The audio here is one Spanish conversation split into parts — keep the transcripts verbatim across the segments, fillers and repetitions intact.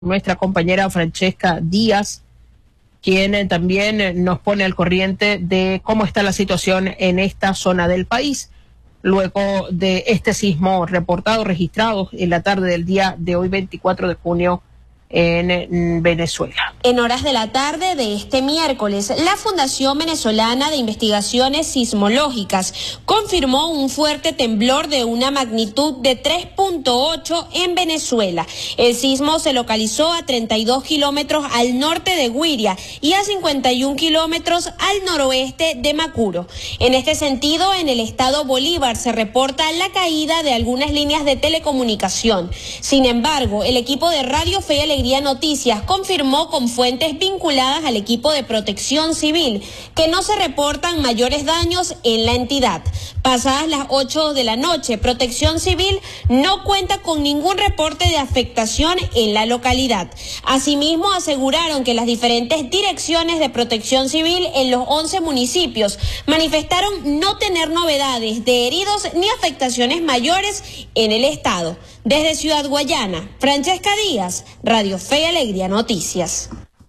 nuestra compañera Francesca Díaz, quien también nos pone al corriente de cómo está la situación en esta zona del país, luego de este sismo reportado, registrado en la tarde del día de hoy, veinticuatro de junio, en Venezuela. En horas de la tarde de este miércoles, la Fundación Venezolana de Investigaciones Sismológicas confirmó un fuerte temblor de una magnitud de tres punto ocho en Venezuela. El sismo se localizó a treinta y dos kilómetros al norte de Guiria y a cincuenta y un kilómetros al noroeste de Macuro. En este sentido, en el estado Bolívar se reporta la caída de algunas líneas de telecomunicación. Sin embargo, el equipo de Radio Fe y Alegría Noticias confirmó con fuentes vinculadas al equipo de Protección Civil que no se reportan mayores daños en la entidad. Pasadas las ocho de la noche, Protección Civil no cuenta con ningún reporte de afectación en la localidad. Asimismo, aseguraron que las diferentes direcciones de Protección Civil en los once municipios manifestaron no tener novedades de heridos ni afectaciones mayores en el estado. Desde Ciudad Guayana, Francesca Díaz, Radio Fe y Alegría Noticias.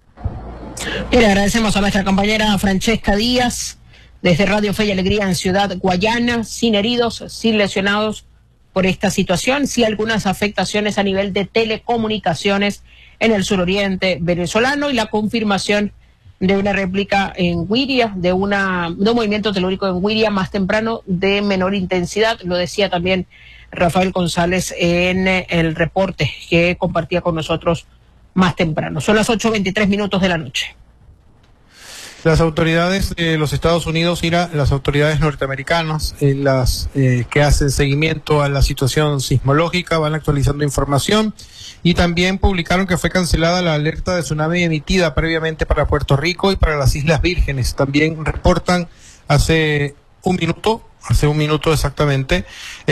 Y le agradecemos a nuestra compañera Francesca Díaz, desde Radio Fe y Alegría en Ciudad Guayana, sin heridos, sin lesionados por esta situación, sí algunas afectaciones a nivel de telecomunicaciones en el suroriente venezolano y la confirmación de una réplica en Guiria, de, una, de un movimiento telúrico en Guiria más temprano de menor intensidad, lo decía también Rafael González en el reporte que compartía con nosotros más temprano. Son las ocho veintitrés minutos de la noche. Las autoridades de los Estados Unidos y la, las autoridades norteamericanas, eh, las eh, que hacen seguimiento a la situación sismológica, van actualizando información y también publicaron que fue cancelada la alerta de tsunami emitida previamente para Puerto Rico y para las Islas Vírgenes. También reportan hace un minuto, hace un minuto exactamente,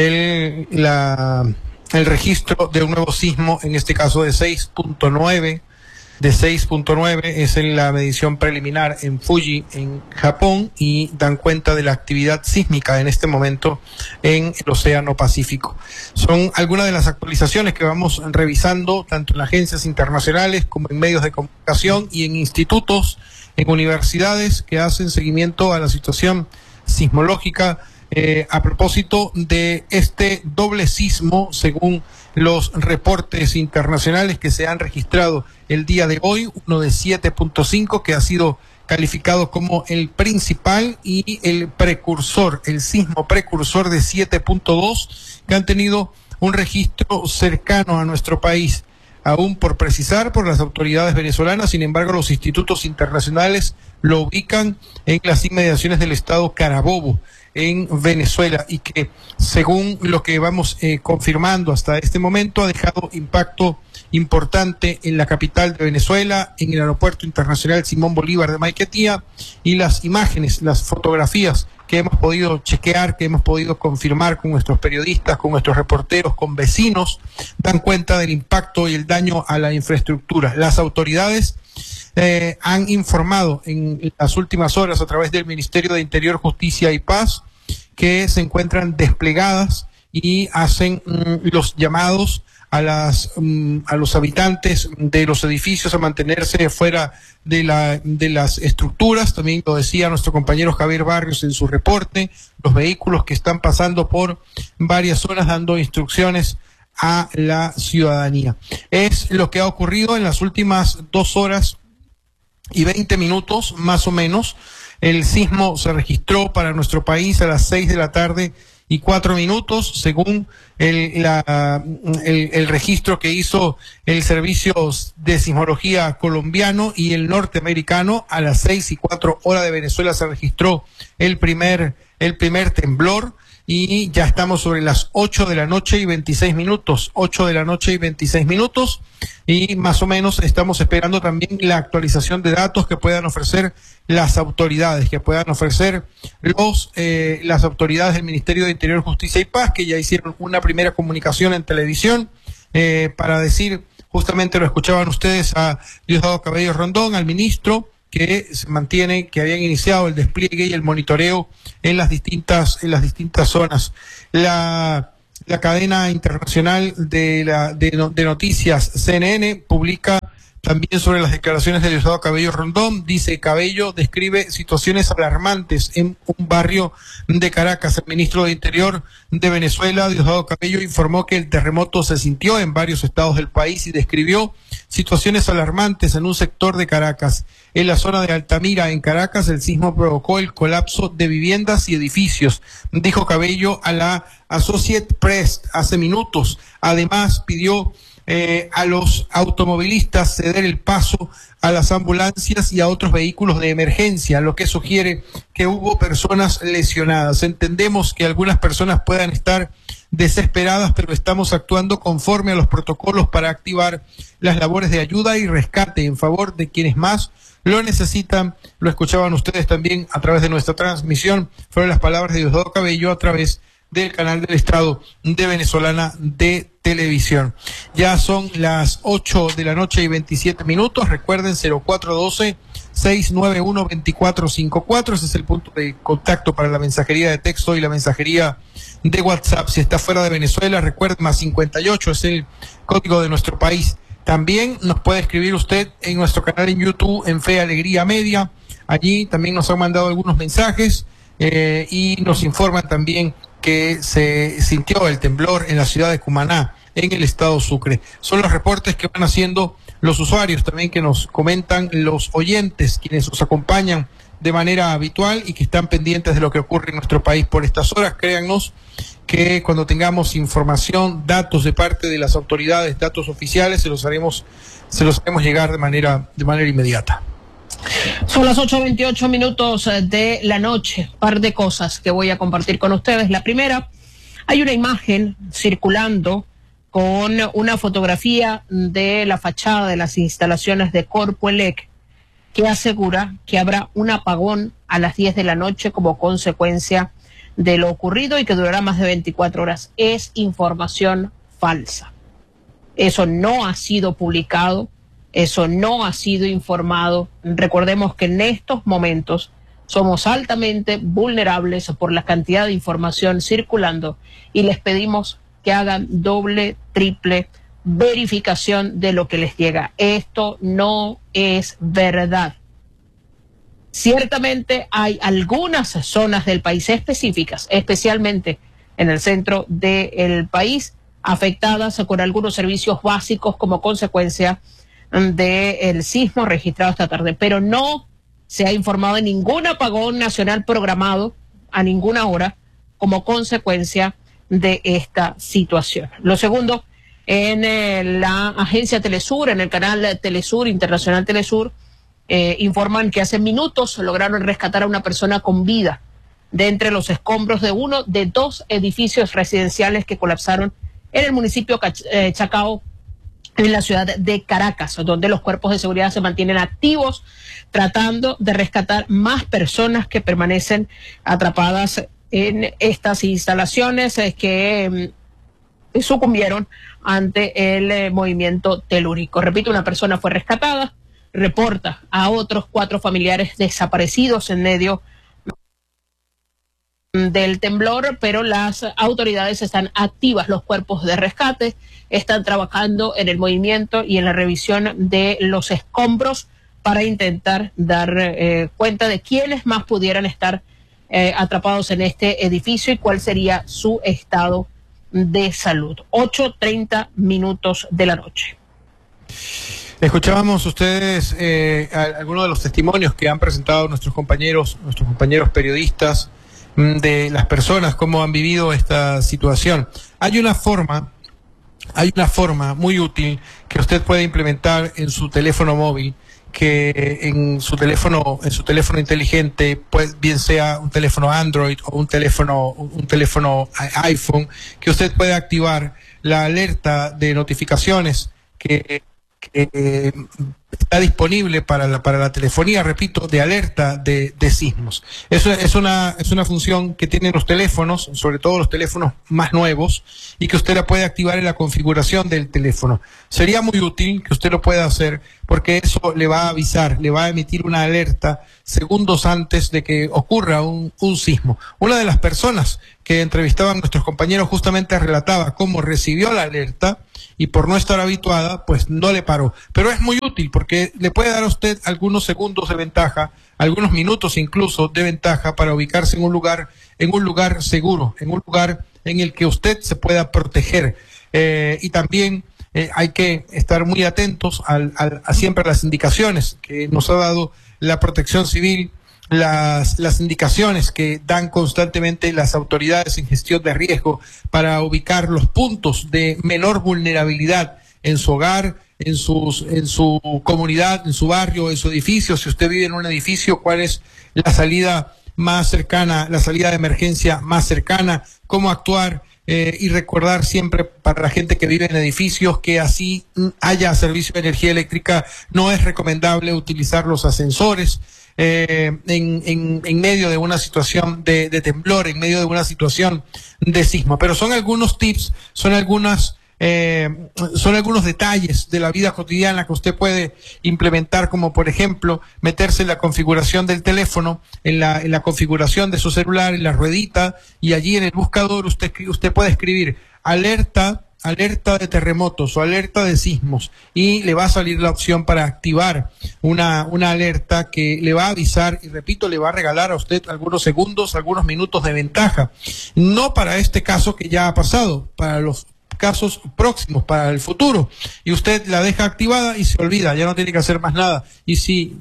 el, la, el registro de un nuevo sismo, en este caso de seis punto nueve. De seis punto nueve es en la medición preliminar en Fuji, en Japón, y dan cuenta de la actividad sísmica en este momento en el Océano Pacífico. Son algunas de las actualizaciones que vamos revisando tanto en agencias internacionales como en medios de comunicación y en institutos, en universidades que hacen seguimiento a la situación sismológica eh, a propósito de este doble sismo, según los reportes internacionales que se han registrado el día de hoy, uno de siete punto cinco que ha sido calificado como el principal y el precursor, el sismo precursor de siete punto dos, que han tenido un registro cercano a nuestro país, aún por precisar por las autoridades venezolanas. Sin embargo, los institutos internacionales lo ubican en las inmediaciones del estado Carabobo, en Venezuela, y que según lo que vamos eh, confirmando hasta este momento ha dejado impacto importante en la capital de Venezuela, en el aeropuerto internacional Simón Bolívar de Maiquetía, y las imágenes, las fotografías que hemos podido chequear, que hemos podido confirmar con nuestros periodistas, con nuestros reporteros, con vecinos, dan cuenta del impacto y el daño a la infraestructura. Las autoridades Eh, han informado en las últimas horas a través del Ministerio de Interior, Justicia y Paz que se encuentran desplegadas y hacen mm, los llamados a las mm, a los habitantes de los edificios a mantenerse fuera de la de las estructuras. También lo decía nuestro compañero Javier Barrios en su reporte, los vehículos que están pasando por varias zonas dando instrucciones a la ciudadanía. Es lo que ha ocurrido en las últimas dos horas y veinte minutos más o menos. El sismo se registró para nuestro país a las seis de la tarde y cuatro minutos, según el, la, el, el registro que hizo el Servicio de Sismología colombiano y el norteamericano. A las seis y cuatro hora de Venezuela se registró el primer, el primer temblor. Y ya estamos sobre las ocho de la noche y veintiséis minutos, ocho de la noche y veintiséis minutos, y más o menos estamos esperando también la actualización de datos que puedan ofrecer las autoridades, que puedan ofrecer los eh, las autoridades del Ministerio de Interior, Justicia y Paz, que ya hicieron una primera comunicación en televisión eh, para decir, justamente lo escuchaban ustedes a Diosdado Cabello Rondón, al ministro, que se mantiene, que habían iniciado el despliegue y el monitoreo en las distintas, en las distintas zonas. La la cadena internacional de, la, de, de noticias C N N publica también sobre las declaraciones de Diosdado Cabello Rondón. Dice: Cabello describe situaciones alarmantes en un barrio de Caracas. El ministro de Interior de Venezuela, Diosdado Cabello, informó que el terremoto se sintió en varios estados del país y describió situaciones alarmantes en un sector de Caracas. En la zona de Altamira, en Caracas, el sismo provocó el colapso de viviendas y edificios, dijo Cabello a la Associated Press hace minutos. Además, pidió Eh, a los automovilistas ceder el paso a las ambulancias y a otros vehículos de emergencia, lo que sugiere que hubo personas lesionadas. Entendemos que algunas personas puedan estar desesperadas, pero estamos actuando conforme a los protocolos para activar las labores de ayuda y rescate en favor de quienes más lo necesitan. Lo escuchaban ustedes también a través de nuestra transmisión. Fueron las palabras de Diosdado Cabello a través del canal del Estado de Venezolana de Televisión. Ya son las ocho de la noche y veintisiete minutos. Recuerden, cero cuatro uno dos, seis nueve uno, dos cuatro cinco cuatro. Ese es el punto de contacto para la mensajería de texto y la mensajería de WhatsApp. Si está fuera de Venezuela, recuerden, más cincuenta y ocho es el código de nuestro país. También nos puede escribir usted en nuestro canal en YouTube, en Fe Alegría Media. Allí también nos han mandado algunos mensajes eh, y nos informan también que se sintió el temblor en la ciudad de Cumaná, en el estado Sucre. Son los reportes que van haciendo los usuarios también, que nos comentan los oyentes, quienes nos acompañan de manera habitual y que están pendientes de lo que ocurre en nuestro país por estas horas. Créannos que cuando tengamos información, datos de parte de las autoridades, datos oficiales, se los haremos, se los haremos llegar de manera, de manera inmediata. Son las ocho veintiocho minutos de la noche. Par de cosas que voy a compartir con ustedes. La primera, hay una imagen circulando con una fotografía de la fachada de las instalaciones de Corpoelec que asegura que habrá un apagón a las diez de la noche como consecuencia de lo ocurrido y que durará más de veinticuatro horas. Es información falsa. Eso no ha sido publicado. Eso no ha sido informado. Recordemos que en estos momentos somos altamente vulnerables por la cantidad de información circulando y les pedimos que hagan doble, triple verificación de lo que les llega. Esto no es verdad. Ciertamente hay algunas zonas del país específicas, especialmente en el centro del país, afectadas con algunos servicios básicos como consecuencia del sismo registrado esta tarde, pero no se ha informado de ningún apagón nacional programado a ninguna hora como consecuencia de esta situación. Lo segundo, en eh, la agencia Telesur, en el canal Telesur, Internacional Telesur, eh, informan que hace minutos lograron rescatar a una persona con vida de entre los escombros de uno de dos edificios residenciales que colapsaron en el municipio de Chacao, en la ciudad de Caracas, donde los cuerpos de seguridad se mantienen activos tratando de rescatar más personas que permanecen atrapadas en estas instalaciones eh, que eh, sucumbieron ante el eh, movimiento telúrico. Repito, una persona fue rescatada, reporta a otros cuatro familiares desaparecidos en medio del temblor, pero las autoridades están activas, los cuerpos de rescate están trabajando en el movimiento y en la revisión de los escombros para intentar dar eh, cuenta de quiénes más pudieran estar eh, atrapados en este edificio y cuál sería su estado de salud. ocho treinta minutos de la noche. Escuchábamos ustedes eh, algunos de los testimonios que han presentado nuestros compañeros, nuestros compañeros periodistas, de las personas, cómo han vivido esta situación. Hay una forma, hay una forma muy útil que usted puede implementar en su teléfono móvil, que en su teléfono, en su teléfono inteligente, pues bien sea un teléfono Android o un teléfono, un teléfono iPhone, que usted puede activar la alerta de notificaciones que, que está disponible para la, para la telefonía, repito, de alerta de, de sismos. Eso es una, es una función que tienen los teléfonos, sobre todo los teléfonos más nuevos, y que usted la puede activar en la configuración del teléfono. Sería muy útil que usted lo pueda hacer, porque eso le va a avisar, le va a emitir una alerta segundos antes de que ocurra un, un sismo. Una de las personas que entrevistaban a nuestros compañeros justamente relataba cómo recibió la alerta y por no estar habituada, pues no le paró. Pero es muy útil porque le puede dar a usted algunos segundos de ventaja, algunos minutos incluso de ventaja para ubicarse en un lugar, en un lugar seguro, en un lugar en el que usted se pueda proteger. Eh, y también eh, hay que estar muy atentos al, al, a siempre las indicaciones que nos ha dado la Protección Civil, las, las indicaciones que dan constantemente las autoridades en gestión de riesgo para ubicar los puntos de menor vulnerabilidad en su hogar, en sus, en su comunidad, en su barrio, en su edificio. Si usted vive en un edificio, ¿cuál es la salida más cercana, la salida de emergencia más cercana? ¿Cómo actuar? Eh, y recordar siempre para la gente que vive en edificios que así haya servicio de energía eléctrica, no es recomendable utilizar los ascensores eh, en, en, en medio de una situación de, de temblor, en medio de una situación de sismo. Pero son algunos tips, son algunas Eh, son algunos detalles de la vida cotidiana que usted puede implementar, como por ejemplo meterse en la configuración del teléfono, en la, en la configuración de su celular, en la ruedita, y allí en el buscador usted, usted puede escribir alerta, alerta de terremotos o alerta de sismos, y le va a salir la opción para activar una, una alerta que le va a avisar, y repito, le va a regalar a usted algunos segundos, algunos minutos de ventaja. No para este caso que ya ha pasado, para los casos próximos, para el futuro, y usted la deja activada y se olvida, ya no tiene que hacer más nada. Y si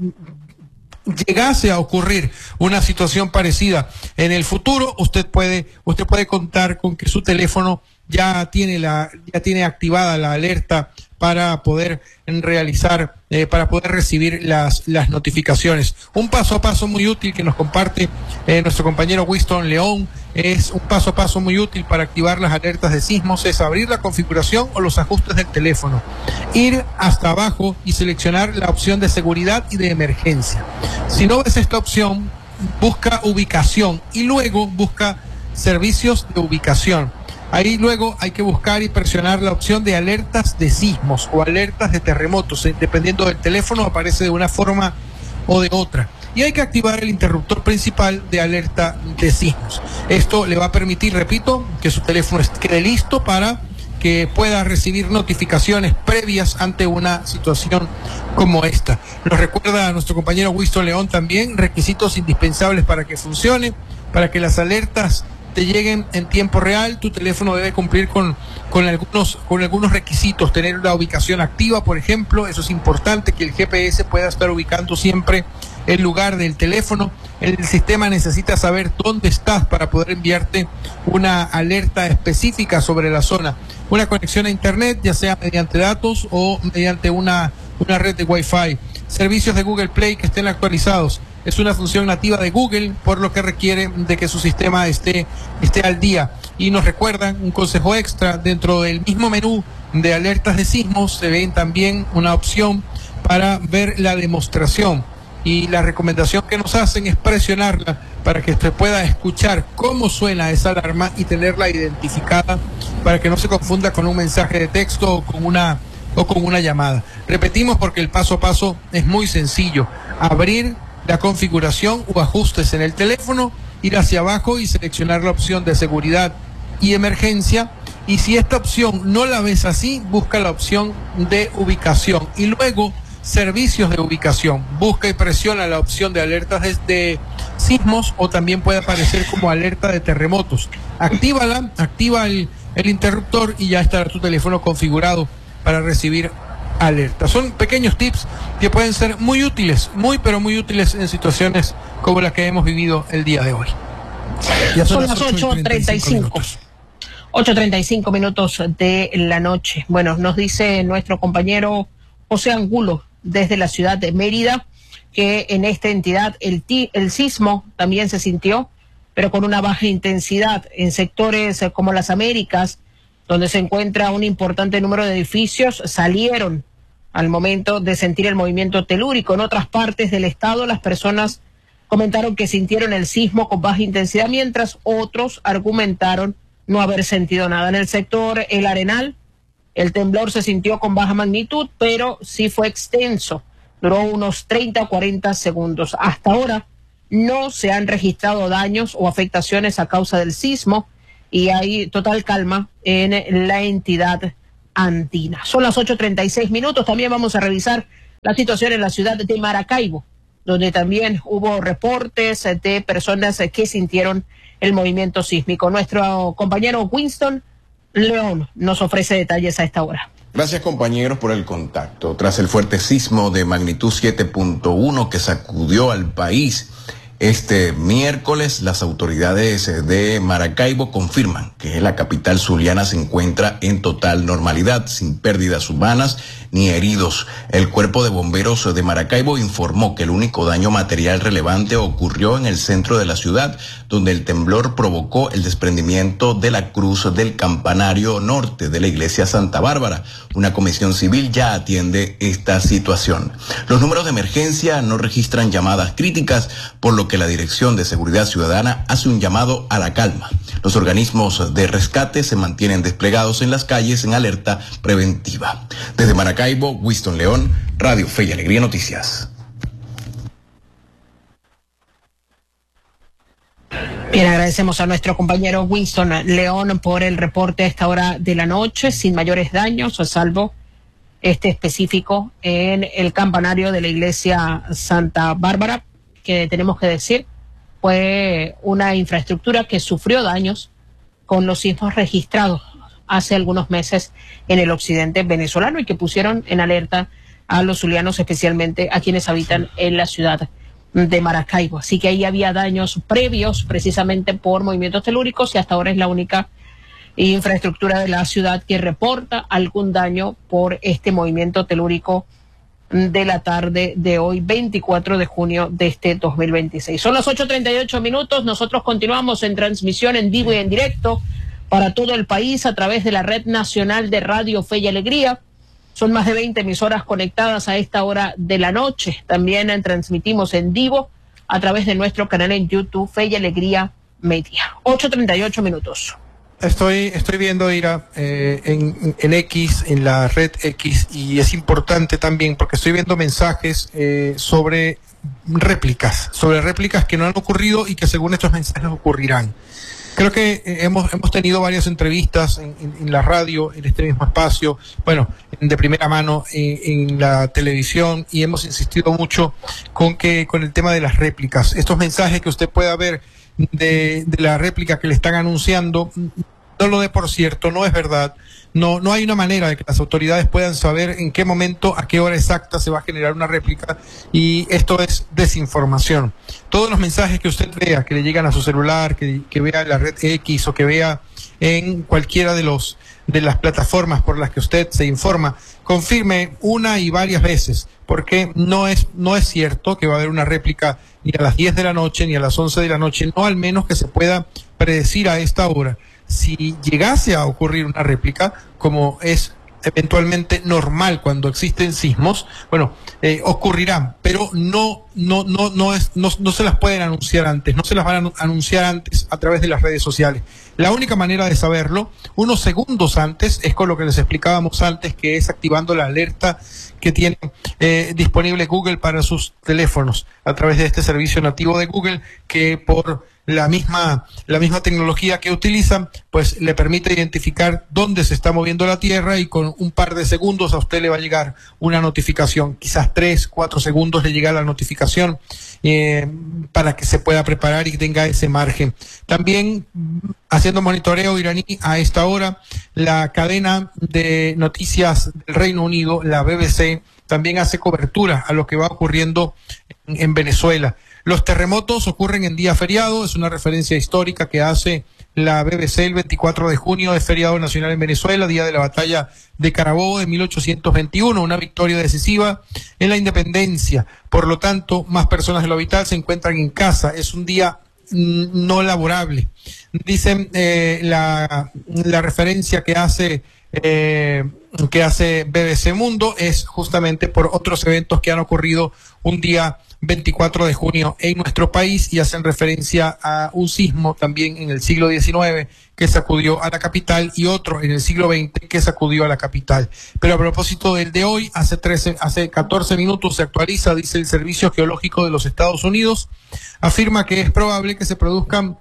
llegase a ocurrir una situación parecida en el futuro, usted puede usted puede contar con que su teléfono ya tiene la ya tiene activada la alerta para poder realizar, eh, para poder recibir las, las notificaciones. Un paso a paso muy útil que nos comparte eh, nuestro compañero Winston León, es un paso a paso muy útil para activar las alertas de sismos, es abrir la configuración o los ajustes del teléfono, ir hasta abajo y seleccionar la opción de seguridad y de emergencia. Si no ves esta opción, busca ubicación y luego busca servicios de ubicación. Ahí luego hay que buscar y presionar la opción de alertas de sismos o alertas de terremotos. Dependiendo del teléfono aparece de una forma o de otra. Y hay que activar el interruptor principal de alerta de sismos. Esto le va a permitir, repito, que su teléfono quede listo para que pueda recibir notificaciones previas ante una situación como esta. Nos recuerda a nuestro compañero Winston León también requisitos indispensables para que funcione, para que las alertas te lleguen en tiempo real. Tu teléfono debe cumplir con, con algunos, con algunos requisitos, tener la ubicación activa, por ejemplo. Eso es importante, que el G P S pueda estar ubicando siempre el lugar del teléfono. El sistema necesita saber dónde estás para poder enviarte una alerta específica sobre la zona. Una conexión a internet, ya sea mediante datos o mediante una, una red de Wi-Fi. Servicios de Google Play que estén actualizados. Es una función nativa de Google, por lo que requiere de que su sistema esté, esté al día. Y nos recuerdan un consejo extra: dentro del mismo menú de alertas de sismos se ven también una opción para ver la demostración. Y la recomendación que nos hacen es presionarla para que usted pueda escuchar cómo suena esa alarma y tenerla identificada para que no se confunda con un mensaje de texto o con una, o con una llamada. Repetimos porque el paso a paso es muy sencillo. Abrir la configuración o ajustes en el teléfono, ir hacia abajo y seleccionar la opción de seguridad y emergencia. Y si esta opción no la ves así, busca la opción de ubicación y luego servicios de ubicación. Busca y presiona la opción de alertas de, de sismos, o también puede aparecer como alerta de terremotos. Actívala, activa el, el interruptor y ya estará tu teléfono configurado para recibir alerta. Son pequeños tips que pueden ser muy útiles, muy pero muy útiles en situaciones como la que hemos vivido el día de hoy. Ya son, son las ocho treinta y cinco. ocho treinta y cinco minutos de la noche. Bueno, nos dice nuestro compañero José Angulo desde la ciudad de Mérida que en esta entidad el, ti, el sismo también se sintió, pero con una baja intensidad en sectores como las Américas, donde se encuentra un importante número de edificios. Salieron al momento de sentir el movimiento telúrico. En otras partes del estado, las personas comentaron que sintieron el sismo con baja intensidad, mientras otros argumentaron no haber sentido nada. En el sector El Arenal, el temblor se sintió con baja magnitud, pero sí fue extenso. Duró unos treinta o cuarenta segundos. Hasta ahora no se han registrado daños o afectaciones a causa del sismo y hay total calma en la entidad andina. Son las ocho treinta y seis minutos. También vamos a revisar la situación en la ciudad de Maracaibo, donde también hubo reportes de personas que sintieron el movimiento sísmico. Nuestro compañero Winston León nos ofrece detalles a esta hora. Gracias, compañeros, por el contacto. Tras el fuerte sismo de magnitud siete punto uno que sacudió al país este miércoles, las autoridades de Maracaibo confirman que la capital zuliana se encuentra en total normalidad, sin pérdidas humanas ni heridos. El Cuerpo de Bomberos de Maracaibo informó que el único daño material relevante ocurrió en el centro de la ciudad, donde el temblor provocó el desprendimiento de la cruz del campanario norte de la iglesia Santa Bárbara. Una comisión civil ya atiende esta situación. Los números de emergencia no registran llamadas críticas, por lo que la Dirección de Seguridad Ciudadana hace un llamado a la calma. Los organismos de rescate se mantienen desplegados en las calles en alerta preventiva. Desde Maracaibo, Winston León, Radio Fe y Alegría Noticias. Bien, agradecemos a nuestro compañero Winston León por el reporte a esta hora de la noche, sin mayores daños, salvo este específico en el campanario de la iglesia Santa Bárbara, que tenemos que decir fue una infraestructura que sufrió daños con los sismos registrados hace algunos meses en el occidente venezolano y que pusieron en alerta a los zulianos, especialmente a quienes habitan en la ciudad de Maracaibo. Así que ahí había daños previos precisamente por movimientos telúricos y hasta ahora es la única infraestructura de la ciudad que reporta algún daño por este movimiento telúrico de la tarde de hoy, veinticuatro de junio de este dos mil veintiséis. Son las ocho treinta y ocho minutos. Nosotros continuamos en transmisión en vivo y en directo para todo el país a través de la Red Nacional de Radio Fe y Alegría. Son más de veinte emisoras conectadas a esta hora de la noche. También transmitimos en vivo a través de nuestro canal en YouTube, Fe y Alegría Media. ocho treinta y ocho minutos. Estoy, estoy viendo, Ira, eh, en, en X, en la red X, y es importante también porque estoy viendo mensajes eh, sobre réplicas, sobre réplicas que no han ocurrido y que según estos mensajes ocurrirán. Creo que eh, hemos, hemos tenido varias entrevistas en, en, en la radio, en este mismo espacio, bueno, de primera mano eh, en la televisión, y hemos insistido mucho con que con el tema de las réplicas. Estos mensajes que usted pueda ver de, de la réplica que le están anunciando, no lo dé por cierto, no es verdad. No, no hay una manera de que las autoridades puedan saber en qué momento, a qué hora exacta se va a generar una réplica, y esto es desinformación. Todos los mensajes que usted vea, que le llegan a su celular, que, que vea en la red X o que vea en cualquiera de los de las plataformas por las que usted se informa, confirme una y varias veces, porque no es, no es cierto que va a haber una réplica ni a las diez de la noche ni a las once de la noche, no al menos que se pueda predecir a esta hora. Si llegase a ocurrir una réplica, como es eventualmente normal cuando existen sismos, bueno, eh, ocurrirán, pero no, no, no, no es, no, no se las pueden anunciar antes, no se las van a anunciar antes a través de las redes sociales. La única manera de saberlo, unos segundos antes, es con lo que les explicábamos antes, que es activando la alerta que tiene eh, disponible Google para sus teléfonos, a través de este servicio nativo de Google, que por la misma, la misma tecnología que utilizan, pues le permite identificar dónde se está moviendo la Tierra, y con un par de segundos a usted le va a llegar una notificación, quizás tres, cuatro segundos le llega la notificación eh, para que se pueda preparar y tenga ese margen. También haciendo monitoreo iraní a esta hora, la cadena de noticias del Reino Unido, la B B C, también hace cobertura a lo que va ocurriendo en, en Venezuela. Los terremotos ocurren en día feriado, es una referencia histórica que hace la B B C. El veinticuatro de junio es feriado nacional en Venezuela, día de la batalla de Carabobo de mil ochocientos veintiuno, una victoria decisiva en la independencia. Por lo tanto, más personas de lo habitual se encuentran en casa, es un día no laborable. Dicen eh, la, la referencia que hace eh, que hace B B C Mundo es justamente por otros eventos que han ocurrido un día veinticuatro de junio en nuestro país y hacen referencia a un sismo también en el siglo diecinueve que sacudió a la capital y otro en el siglo veinte que sacudió a la capital. Pero a propósito del de hoy, hace trece, hace catorce minutos se actualiza, dice el Servicio Geológico de los Estados Unidos, afirma que es probable que se produzcan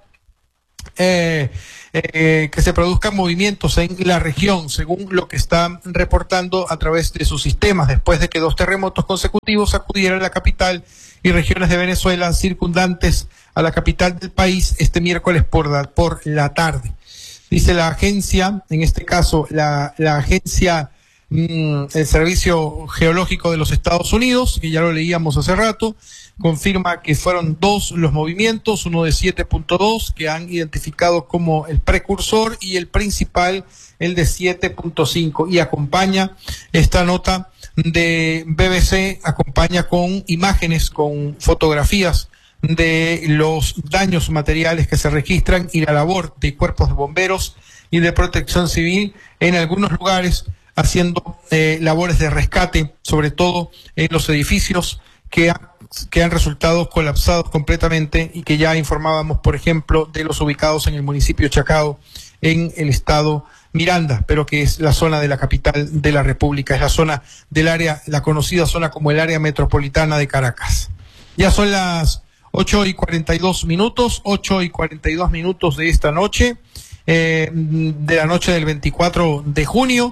Eh, eh, que se produzcan movimientos en la región, según lo que están reportando a través de sus sistemas, después de que dos terremotos consecutivos sacudieran la capital y regiones de Venezuela circundantes a la capital del país este miércoles por la, por la tarde. Dice la agencia, en este caso la, la agencia, mmm, el Servicio Geológico de los Estados Unidos, que ya lo leíamos hace rato, confirma que fueron dos los movimientos, uno de siete punto dos que han identificado como el precursor y el principal, el de siete punto cinco, y acompaña esta nota de B B C, acompaña con imágenes, con fotografías de los daños materiales que se registran y la labor de cuerpos de bomberos y de protección civil en algunos lugares haciendo eh, labores de rescate, sobre todo en los edificios que han que han resultado colapsados completamente y que ya informábamos, por ejemplo, de los ubicados en el municipio de Chacao, en el estado Miranda, pero que es la zona de la capital de la República, es la zona del área, la conocida zona como el área metropolitana de Caracas. Ya son las ocho y cuarenta y dos minutos, ocho y cuarenta y dos minutos de esta noche, eh, de la noche del veinticuatro de junio.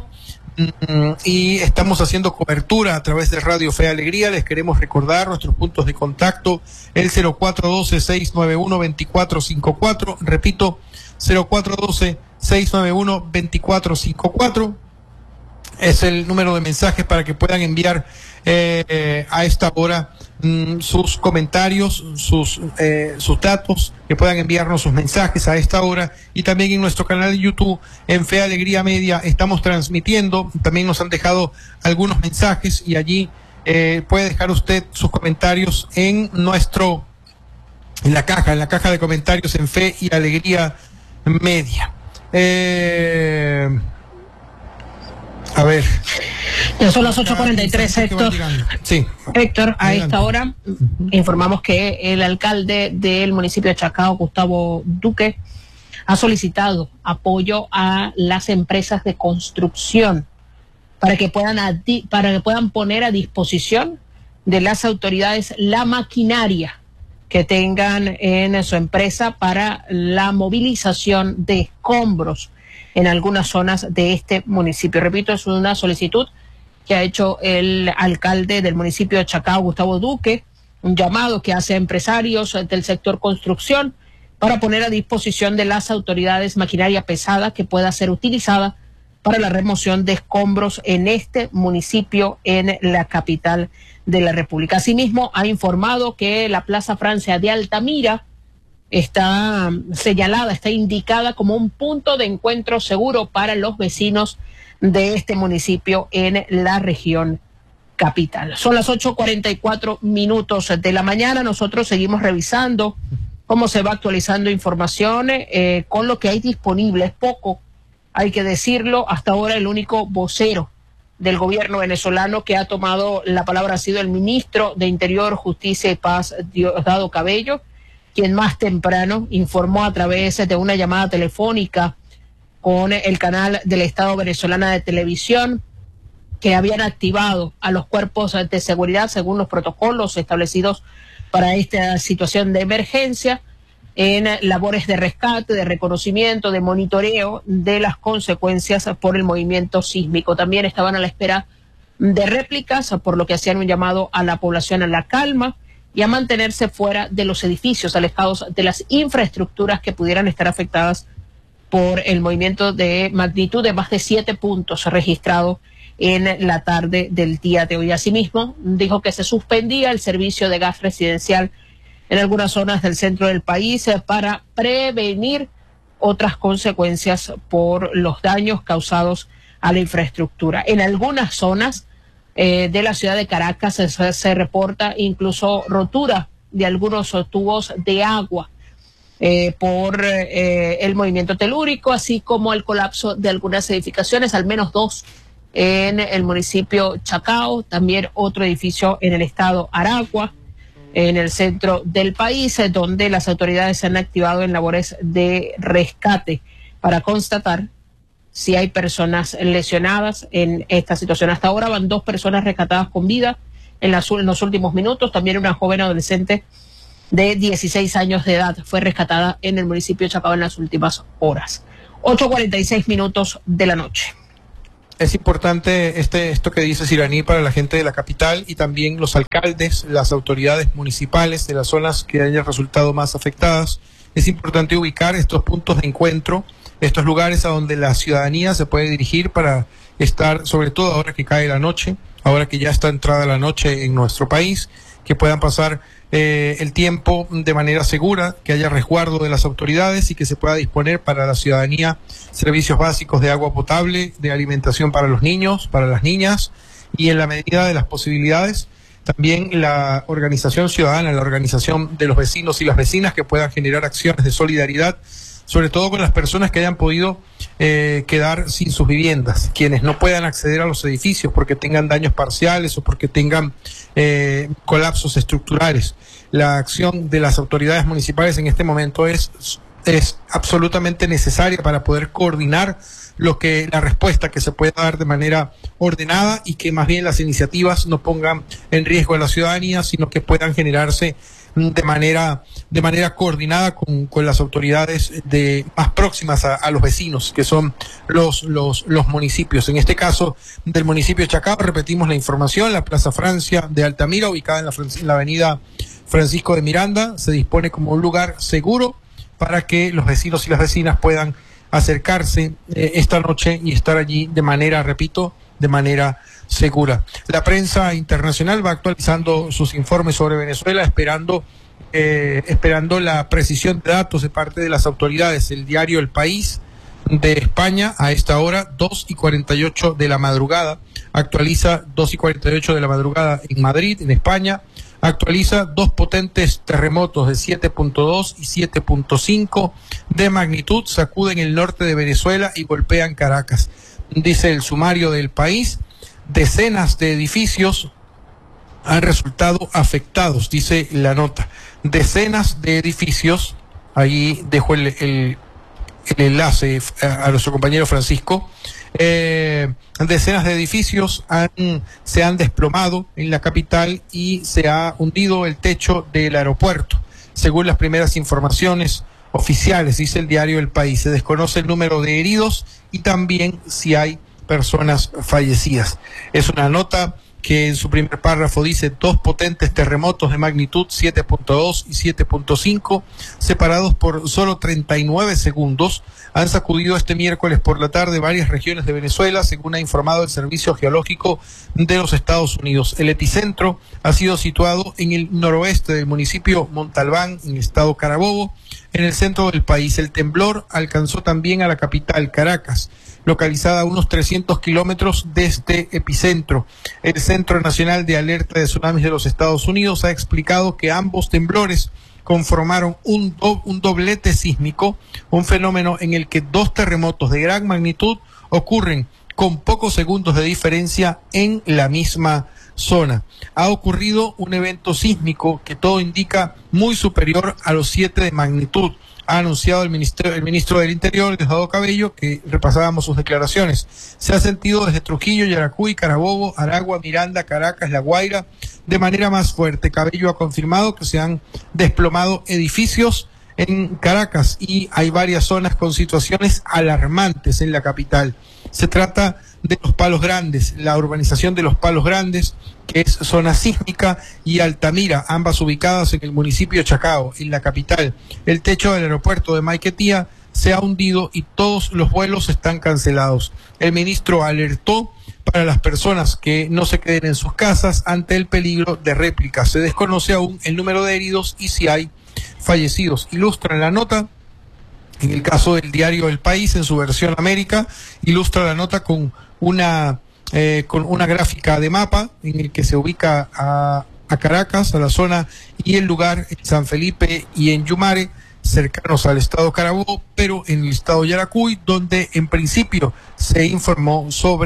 Y estamos haciendo cobertura a través de Radio Fe y Alegría. Les queremos recordar nuestros puntos de contacto, el cero cuatro uno dos, seis nueve uno, dos cuatro cinco cuatro, repito, cero cuatro uno dos, seis nueve uno, dos cuatro cinco cuatro, es el número de mensajes para que puedan enviar eh, eh, a esta hora mm, sus comentarios, sus eh, sus datos, que puedan enviarnos sus mensajes a esta hora, y también en nuestro canal de YouTube, en Fe Alegría Media, estamos transmitiendo, también nos han dejado algunos mensajes y allí eh, puede dejar usted sus comentarios en nuestro, en la caja, en la caja de comentarios en Fe y Alegría Media. Eh... A ver. Ya son las ocho cuarenta y tres, Héctor. Sí. Héctor, a Adelante. esta hora informamos que el alcalde del municipio de Chacao, Gustavo Duque, ha solicitado apoyo a las empresas de construcción para que puedan adi- para que puedan poner a disposición de las autoridades la maquinaria que tengan en su empresa para la movilización de escombros en algunas zonas de este municipio. Repito, es una solicitud que ha hecho el alcalde del municipio de Chacao, Gustavo Duque, un llamado que hace a empresarios del sector construcción para poner a disposición de las autoridades maquinaria pesada que pueda ser utilizada para la remoción de escombros en este municipio, en la capital de la República. Asimismo, ha informado que la Plaza Francia de Altamira está señalada, está indicada como un punto de encuentro seguro para los vecinos de este municipio en la región capital. Son las ocho cuarenta y cuatro minutos de la mañana. Nosotros seguimos revisando cómo se va actualizando información eh, con lo que hay disponible. Es poco, hay que decirlo. Hasta ahora el único vocero del gobierno venezolano que ha tomado la palabra ha sido el ministro de Interior, Justicia y Paz, Diosdado Cabello, quien más temprano informó a través de una llamada telefónica con el canal del Estado venezolana de televisión que habían activado a los cuerpos de seguridad según los protocolos establecidos para esta situación de emergencia en labores de rescate, de reconocimiento, de monitoreo de las consecuencias por el movimiento sísmico. También estaban a la espera de réplicas, por lo que hacían un llamado a la población a la calma y a mantenerse fuera de los edificios, alejados de las infraestructuras que pudieran estar afectadas por el movimiento de magnitud de más de siete puntos registrado en la tarde del día de hoy. Asimismo, dijo que se suspendía el servicio de gas residencial en algunas zonas del centro del país para prevenir otras consecuencias por los daños causados a la infraestructura. En algunas zonas Eh, de la ciudad de Caracas se, se reporta incluso rotura de algunos tubos de agua eh, por eh, el movimiento telúrico, así como el colapso de algunas edificaciones, al menos dos en el municipio Chacao, también otro edificio en el estado Aragua, en el centro del país, donde las autoridades se han activado en labores de rescate para constatar si hay personas lesionadas en esta situación. Hasta ahora van dos personas rescatadas con vida en, las, en los últimos minutos. También una joven adolescente de dieciséis años de edad fue rescatada en el municipio de Chacao en las últimas horas. ocho cuarenta y seis minutos de la noche. Es importante este esto que dice Siraní para la gente de la capital y también los alcaldes, las autoridades municipales de las zonas que hayan resultado más afectadas. Es importante ubicar estos puntos de encuentro, estos lugares a donde la ciudadanía se puede dirigir para estar, sobre todo ahora que cae la noche, ahora que ya está entrada la noche en nuestro país, que puedan pasar eh, el tiempo de manera segura, que haya resguardo de las autoridades y que se pueda disponer para la ciudadanía servicios básicos de agua potable, de alimentación para los niños, para las niñas, y en la medida de las posibilidades, también la organización ciudadana, la organización de los vecinos y las vecinas que puedan generar acciones de solidaridad, sobre todo con las personas que hayan podido eh, quedar sin sus viviendas, quienes no puedan acceder a los edificios porque tengan daños parciales o porque tengan eh, colapsos estructurales. La acción de las autoridades municipales en este momento es, es absolutamente necesaria para poder coordinar lo que la respuesta que se pueda dar de manera ordenada y que más bien las iniciativas no pongan en riesgo a la ciudadanía, sino que puedan generarse de manera de manera coordinada con, con las autoridades de más próximas a, a los vecinos, que son los, los, los municipios. En este caso, del municipio de Chacao, repetimos la información, la Plaza Francia de Altamira, ubicada en la, en la avenida Francisco de Miranda, se dispone como un lugar seguro para que los vecinos y las vecinas puedan acercarse eh, esta noche y estar allí de manera, repito, de manera segura. La prensa internacional va actualizando sus informes sobre Venezuela, esperando eh, esperando la precisión de datos de parte de las autoridades. El diario El País de España, a esta hora, dos y cuarenta y ocho de la madrugada, actualiza dos y cuarenta y ocho de la madrugada en Madrid, en España, actualiza dos potentes terremotos de siete punto dos y siete punto cinco de magnitud, sacuden el norte de Venezuela y golpean Caracas. Dice el sumario del País, decenas de edificios han resultado afectados, dice la nota. Decenas de edificios, ahí dejo el, el, el enlace a, a nuestro compañero Francisco, eh, decenas de edificios han, se han desplomado en la capital y se ha hundido el techo del aeropuerto. Según las primeras informaciones oficiales, dice el diario El País, se desconoce el número de heridos y también si hay personas fallecidas. Es una nota que en su primer párrafo dice dos potentes terremotos de magnitud siete punto dos y siete punto cinco, separados por solo treinta y nueve segundos, han sacudido este miércoles por la tarde varias regiones de Venezuela, según ha informado el Servicio Geológico de los Estados Unidos. El epicentro ha sido situado en el noroeste del municipio Montalbán, en el estado Carabobo, en el centro del país. El temblor alcanzó también a la capital, Caracas, localizada a unos trescientos kilómetros de este epicentro. El Centro Nacional de Alerta de Tsunamis de los Estados Unidos ha explicado que ambos temblores conformaron un, do, un doblete sísmico, un fenómeno en el que dos terremotos de gran magnitud ocurren con pocos segundos de diferencia en la misma zona. Ha ocurrido un evento sísmico que todo indica muy superior a los siete de magnitud. Ha anunciado el ministro, el ministro del Interior, Diosdado Cabello, que repasábamos sus declaraciones. Se ha sentido desde Trujillo, Yaracuy, Carabobo, Aragua, Miranda, Caracas, La Guaira, de manera más fuerte. Cabello ha confirmado que se han desplomado edificios en Caracas y hay varias zonas con situaciones alarmantes en la capital. Se trata de Los Palos Grandes, la urbanización de Los Palos Grandes, que es zona sísmica, y Altamira, ambas ubicadas en el municipio de Chacao, en la capital. El techo del aeropuerto de Maiquetía se ha hundido y todos los vuelos están cancelados. El ministro alertó para las personas que no se queden en sus casas ante el peligro de réplica. Se desconoce aún el número de heridos y si hay fallecidos. Ilustra la nota, en el caso del diario El País, en su versión América, ilustra la nota con una eh, con una gráfica de mapa en el que se ubica a, a Caracas, a la zona y el lugar en San Felipe y en Yumare, cercanos al estado Carabobo, pero en el estado Yaracuy, donde en principio se informó sobre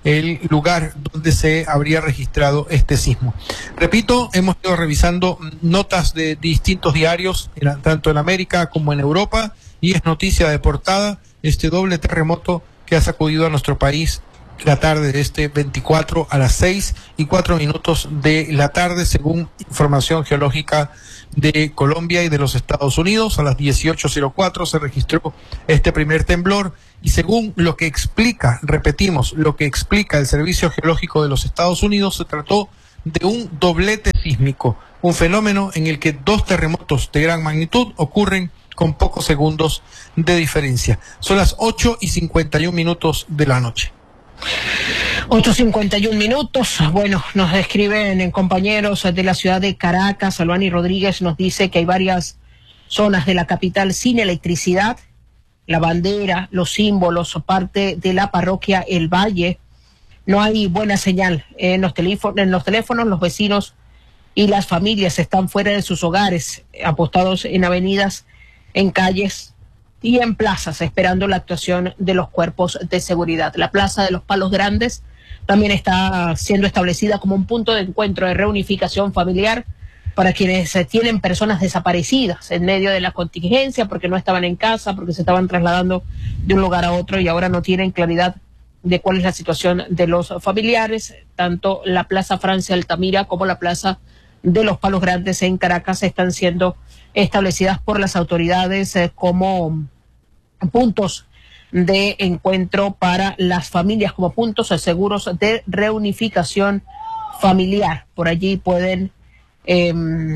el lugar donde se habría registrado este sismo. Repito, hemos ido revisando notas de distintos diarios, tanto en América como en Europa, y es noticia de portada este doble terremoto que ha sacudido a nuestro país la tarde de este veinticuatro a las seis y cuatro minutos de la tarde, según información geológica de Colombia y de los Estados Unidos. A las dieciocho cero cuatro se registró este primer temblor, y según lo que explica, repetimos, lo que explica el Servicio Geológico de los Estados Unidos, se trató de un doblete sísmico, un fenómeno en el que dos terremotos de gran magnitud ocurren con pocos segundos de diferencia. Son las ocho y cincuenta y un minutos de la noche. ocho cincuenta y un minutos. Bueno, nos describen en compañeros de la ciudad de Caracas. Albani Rodríguez nos dice que hay varias zonas de la capital sin electricidad. La bandera, los símbolos, parte de la parroquia El Valle. No hay buena señal en los teléfonos, en los teléfonos. Los vecinos y las familias están fuera de sus hogares, apostados en avenidas, en calles y en plazas, esperando la actuación de los cuerpos de seguridad. La Plaza de los Palos Grandes también está siendo establecida como un punto de encuentro de reunificación familiar para quienes tienen personas desaparecidas en medio de la contingencia, porque no estaban en casa, porque se estaban trasladando de un lugar a otro y ahora no tienen claridad de cuál es la situación de los familiares. Tanto la Plaza Francia Altamira como la Plaza de los Palos Grandes en Caracas están siendo establecidas por las autoridades eh, como puntos de encuentro para las familias, como puntos seguros de reunificación familiar. Por allí pueden eh,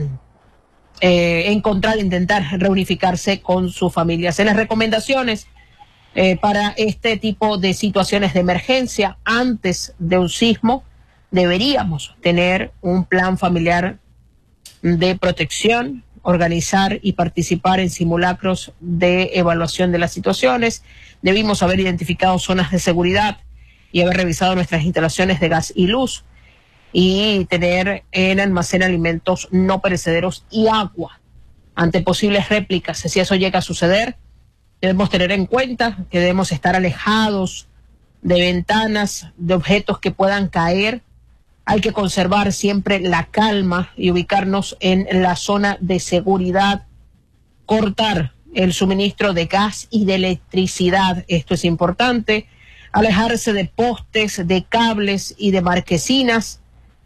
eh, encontrar, intentar reunificarse con sus familias. En las recomendaciones eh, para este tipo de situaciones de emergencia, antes de un sismo, deberíamos tener un plan familiar de protección, organizar y participar en simulacros de evaluación de las situaciones. Debimos haber identificado zonas de seguridad y haber revisado nuestras instalaciones de gas y luz, y tener en almacén alimentos no perecederos y agua ante posibles réplicas. Si eso llega a suceder, debemos tener en cuenta que debemos estar alejados de ventanas, de objetos que puedan caer. Hay que conservar siempre la calma y ubicarnos en la zona de seguridad. Cortar el suministro de gas y de electricidad, esto es importante. Alejarse de postes, de cables y de marquesinas.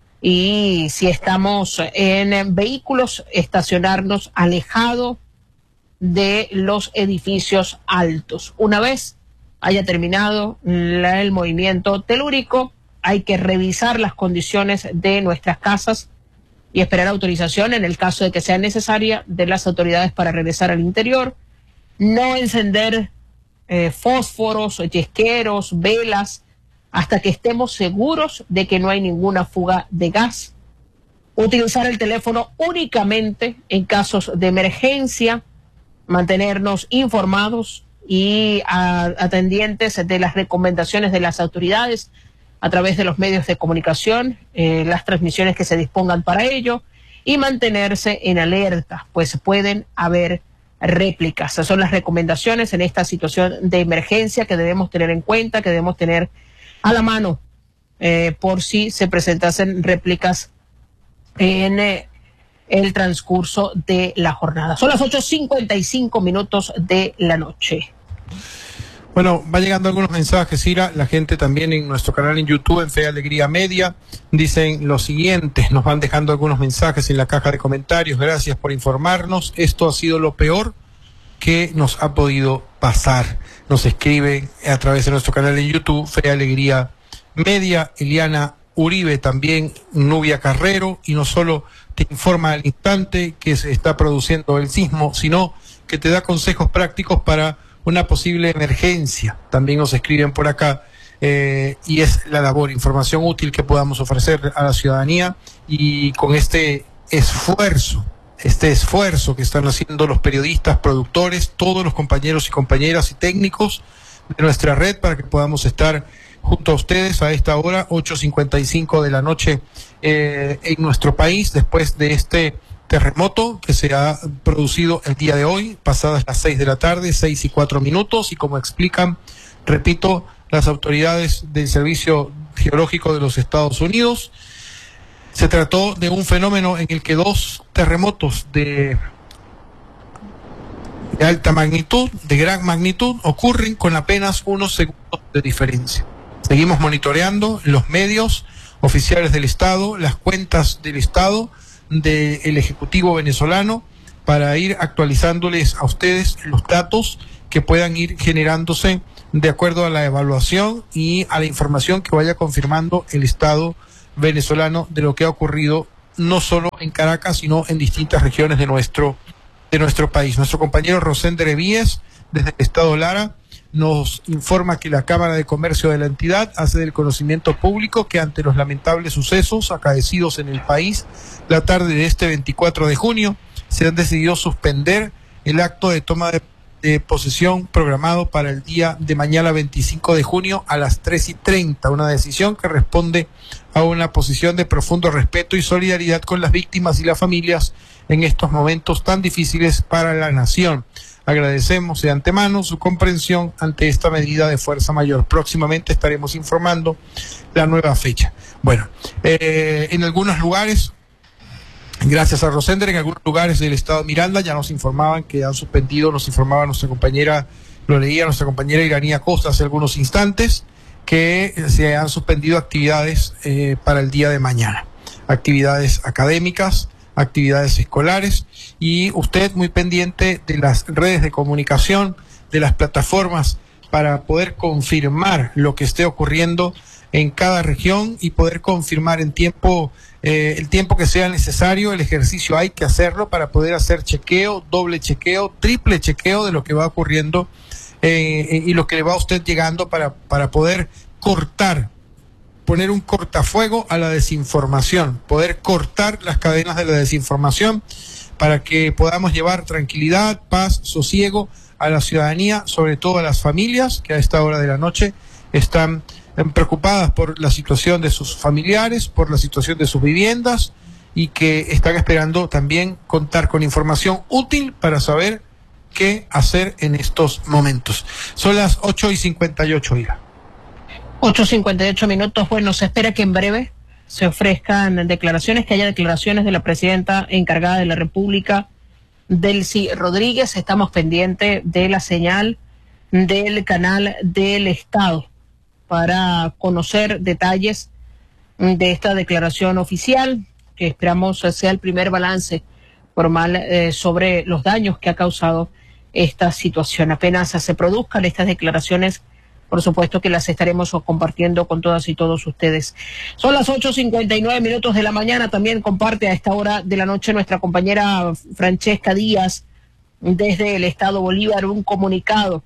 Y si estamos en vehículos, estacionarnos alejado de los edificios altos. Una vez haya terminado la, el movimiento telúrico, hay que revisar las condiciones de nuestras casas y esperar autorización, en el caso de que sea necesaria, de las autoridades para regresar al interior. No encender eh, fósforos, yesqueros, velas, hasta que estemos seguros de que no hay ninguna fuga de gas. Utilizar el teléfono únicamente en casos de emergencia. Mantenernos informados y a, atendientes de las recomendaciones de las autoridades a través de los medios de comunicación, eh, las transmisiones que se dispongan para ello, y mantenerse en alerta, pues pueden haber réplicas. Esas son las recomendaciones en esta situación de emergencia que debemos tener en cuenta, que debemos tener a la mano eh, por si se presentasen réplicas en eh, el transcurso de la jornada. Son las ocho cincuenta y cinco minutos de la noche. Bueno, va llegando algunos mensajes, Ira. La gente también en nuestro canal en YouTube, en Fe y Alegría Media, dicen lo siguiente. Nos van dejando algunos mensajes en la caja de comentarios. Gracias por informarnos. Esto ha sido lo peor que nos ha podido pasar. Nos escribe a través de nuestro canal en YouTube, Fe y Alegría Media. Eliana Uribe también, Nubia Carrero, y no solo te informa al instante que se está produciendo el sismo, sino que te da consejos prácticos para una posible emergencia. También nos escriben por acá, eh, y es la labor, información útil que podamos ofrecer a la ciudadanía, y con este esfuerzo, este esfuerzo que están haciendo los periodistas, productores, todos los compañeros y compañeras y técnicos de nuestra red, para que podamos estar junto a ustedes a esta hora, ocho cincuenta y cinco de la noche, eh, en nuestro país, después de este terremoto que se ha producido el día de hoy, pasadas las seis de la tarde, seis y cuatro minutos, y como explican, repito, las autoridades del Servicio Geológico de los Estados Unidos. Se trató de un fenómeno en el que dos terremotos de, de alta magnitud, de gran magnitud, ocurren con apenas unos segundos de diferencia. Seguimos monitoreando los medios oficiales del Estado, las cuentas del Estado, del Ejecutivo venezolano, para ir actualizándoles a ustedes los datos que puedan ir generándose de acuerdo a la evaluación y a la información que vaya confirmando el Estado venezolano de lo que ha ocurrido no solo en Caracas, sino en distintas regiones de nuestro, de nuestro país. Nuestro compañero Rosender Evíes, desde el Estado Lara, nos informa que la Cámara de Comercio de la entidad hace del conocimiento público que ante los lamentables sucesos acaecidos en el país la tarde de este veinticuatro de junio, se han decidido suspender el acto de toma de, de posesión programado para el día de mañana veinticinco de junio a las tres y treinta, una decisión que responde a una posición de profundo respeto y solidaridad con las víctimas y las familias en estos momentos tan difíciles para la nación. Agradecemos de antemano su comprensión ante esta medida de fuerza mayor. Próximamente estaremos informando la nueva fecha. Bueno, eh, en algunos lugares, gracias a Rosender, en algunos lugares del estado de Miranda ya nos informaban que han suspendido, nos informaba nuestra compañera, lo leía nuestra compañera Iranía Costa hace algunos instantes, que se han suspendido actividades eh, para el día de mañana, actividades académicas, actividades escolares, y usted muy pendiente de las redes de comunicación, de las plataformas, para poder confirmar lo que esté ocurriendo en cada región y poder confirmar en tiempo, eh, el tiempo que sea necesario. El ejercicio hay que hacerlo para poder hacer chequeo, doble chequeo, triple chequeo de lo que va ocurriendo eh, y lo que le va a usted llegando para, para poder cortar, poner un cortafuego a la desinformación, poder cortar las cadenas de la desinformación para que podamos llevar tranquilidad, paz, sosiego a la ciudadanía, sobre todo a las familias que a esta hora de la noche están preocupadas por la situación de sus familiares, por la situación de sus viviendas, y que están esperando también contar con información útil para saber qué hacer en estos momentos. Son las ocho y cincuenta y ocho, Ira. ocho cincuenta y ocho minutos. Bueno, se espera que en breve se ofrezcan declaraciones, que haya declaraciones de la presidenta encargada de la República, Delcy Rodríguez. Estamos pendientes de la señal del canal del Estado para conocer detalles de esta declaración oficial, que esperamos sea el primer balance formal eh, sobre los daños que ha causado esta situación. Apenas se produzcan estas declaraciones, por supuesto que las estaremos compartiendo con todas y todos ustedes. Son las ocho cincuenta y nueve minutos de la mañana. También comparte a esta hora de la noche nuestra compañera Francesca Díaz desde el Estado Bolívar un comunicado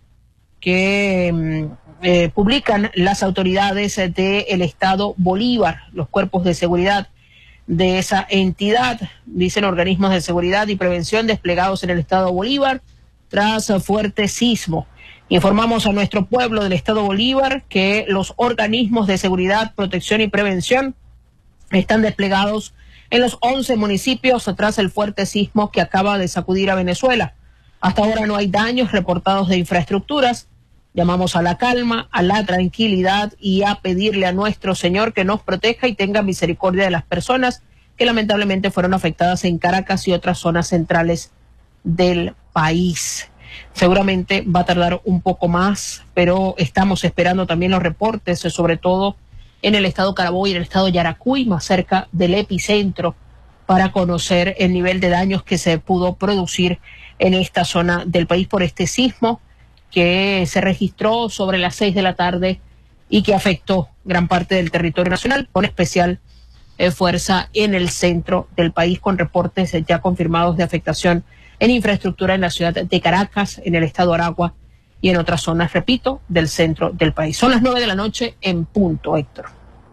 que eh, publican las autoridades del Estado Bolívar, los cuerpos de seguridad de esa entidad, dicen organismos de seguridad y prevención desplegados en el Estado Bolívar tras fuerte sismo. Informamos a nuestro pueblo del Estado Bolívar que los organismos de seguridad, protección y prevención están desplegados en los once municipios tras el fuerte sismo que acaba de sacudir a Venezuela. Hasta ahora no hay daños reportados de infraestructuras. Llamamos a la calma, a la tranquilidad y a pedirle a nuestro Señor que nos proteja y tenga misericordia de las personas que lamentablemente fueron afectadas en Caracas y otras zonas centrales del país. Seguramente va a tardar un poco más, pero estamos esperando también los reportes, sobre todo en el estado Carabobo y en el estado Yaracuy, más cerca del epicentro, para conocer el nivel de daños que se pudo producir en esta zona del país por este sismo que se registró sobre las seis de la tarde y que afectó gran parte del territorio nacional, con especial eh, fuerza en el centro del país, con reportes ya confirmados de afectación en infraestructura en la ciudad de Caracas, en el estado Aragua y en otras zonas, repito, del centro del país. Son las nueve de la noche en punto, Héctor.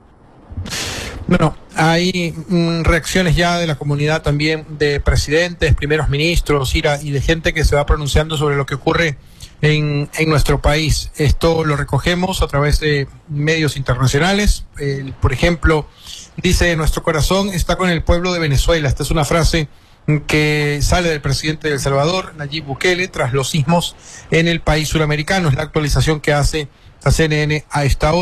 Bueno, hay mm, reacciones ya de la comunidad también, de presidentes, primeros ministros, Ira, y de gente que se va pronunciando sobre lo que ocurre en, en nuestro país. Esto lo recogemos a través de medios internacionales. Eh, por ejemplo, dice: nuestro corazón está con el pueblo de Venezuela. Esta es una frase que sale del presidente de El Salvador, Nayib Bukele, tras los sismos en el país suramericano. Es la actualización que hace la C N N a esta hora